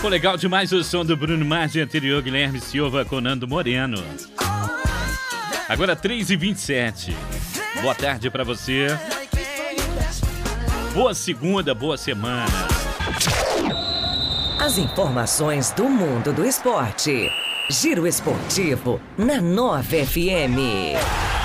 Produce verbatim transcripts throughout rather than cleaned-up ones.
Pô, legal demais o som do Bruno Mars, anterior Guilherme Silva com Nando Moreno. Agora três e vinte e sete. Boa tarde pra você. Boa segunda, boa semana. As informações do mundo do esporte. Giro Esportivo na Nova F M.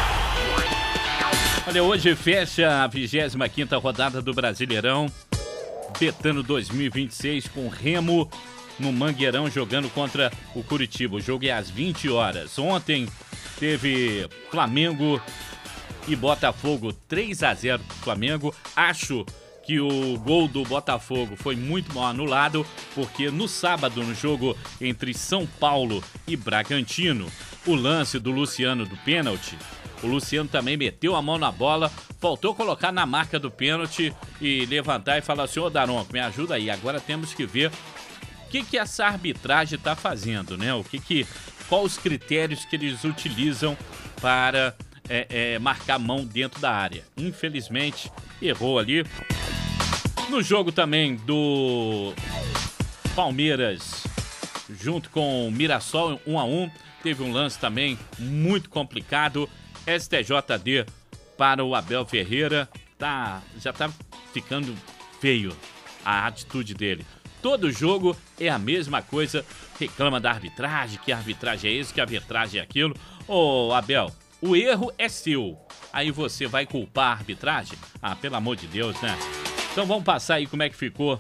Olha, hoje fecha a vigésima quinta rodada do Brasileirão. Betano dois mil e vinte e seis com Remo no Mangueirão jogando contra o Curitiba. O jogo é às vinte horas. Ontem teve Flamengo e Botafogo, três a zero pro Flamengo. Acho que o gol do Botafogo foi muito mal anulado, porque no sábado, no jogo entre São Paulo e Bragantino, o lance do Luciano do pênalti, o Luciano também meteu a mão na bola, faltou colocar na marca do pênalti e levantar e falar assim: ô Daronco, me ajuda aí, agora temos que ver o que, que essa arbitragem está fazendo, né? O que que, quais os critérios que eles utilizam para é, é, marcar mão dentro da área. Infelizmente, errou ali. No jogo também do Palmeiras, junto com o Mirassol, um a um, teve um lance também muito complicado. S T J D para o Abel Ferreira, tá, já tá ficando feio a atitude dele. Todo jogo é a mesma coisa, reclama da arbitragem, que a arbitragem é isso, que a arbitragem é aquilo. Ô Abel, o erro é seu, aí você vai culpar a arbitragem? Ah, pelo amor de Deus, né? Então vamos passar aí como é que ficou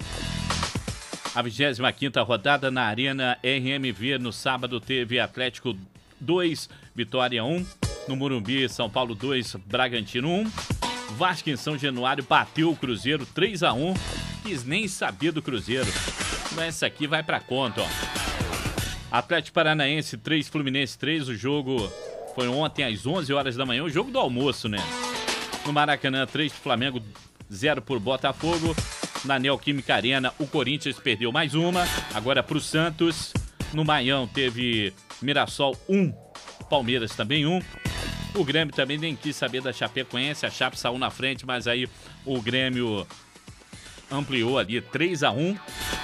a vigésima quinta rodada na Arena R M V. No sábado teve Atlético dois, Vitória um. No Morumbi, São Paulo dois, Bragantino um. Vasco em São Januário bateu o Cruzeiro três a um. Quis nem saber do Cruzeiro. Essa aqui vai pra conta, ó. Atlético Paranaense três, Fluminense três. O jogo foi ontem às onze horas da manhã, o jogo do almoço, né? No Maracanã, três pro Flamengo, zero por Botafogo. Na Neoquímica Arena, o Corinthians perdeu mais uma. Agora pro Santos. No Maião teve Mirassol um, Palmeiras também um. O Grêmio também nem quis saber da Chapecoense. A Chape saiu na frente, mas aí o Grêmio ampliou ali três a um.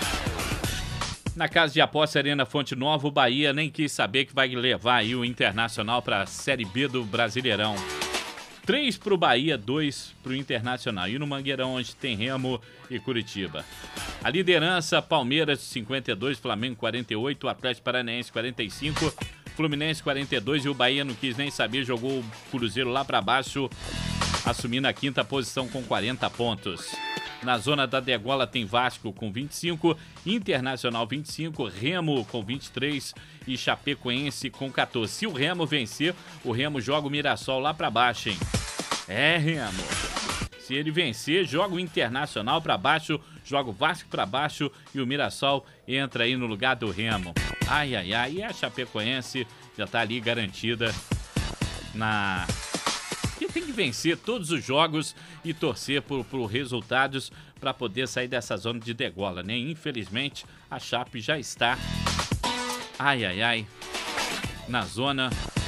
Na Casa de Aposta Arena Fonte Nova, o Bahia nem quis saber que vai levar aí o Internacional para a Série B do Brasileirão. três para o Bahia, dois para o Internacional. E no Mangueirão, onde tem Remo e Curitiba. A liderança, Palmeiras cinquenta e dois, Flamengo quarenta e oito, Atlético Paranaense quarenta e cinco, Fluminense quarenta e dois, e o Bahia não quis nem saber, jogou o Cruzeiro lá para baixo, assumindo a quinta posição com quarenta pontos. Na zona da degola tem Vasco com vinte e cinco, Internacional vinte e cinco, Remo com vinte e três e Chapecoense com quatorze. Se o Remo vencer, o Remo joga o Mirassol lá para baixo, hein? É, Remo. Se ele vencer, joga o Internacional para baixo, joga o Vasco para baixo e o Mirassol entra aí no lugar do Remo. Ai, ai, ai. E a Chapecoense já tá ali garantida na... que tem que vencer todos os jogos e torcer por, por resultados para poder sair dessa zona de degola, né? Infelizmente, a Chape já está, ai, ai, ai, na zona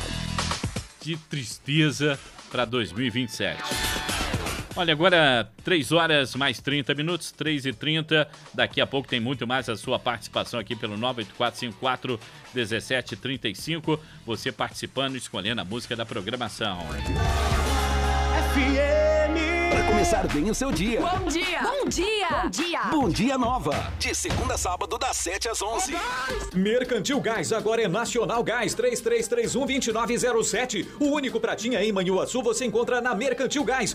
de tristeza para dois mil e vinte e sete. Olha, agora três horas mais trinta minutos, três e trinta. Daqui a pouco tem muito mais a sua participação aqui pelo nove oito quatro cinco quatro um sete três cinco. Você participando, escolhendo a música da programação. F M. Para começar bem o seu dia. Bom dia. Bom dia. Bom dia. Bom dia Nova. De segunda a sábado, das sete às onze. Mercantil Gás, agora é Nacional Gás. três três três um, dois nove zero sete. O único pratinha em Manhuaçu você encontra na Mercantil Gás.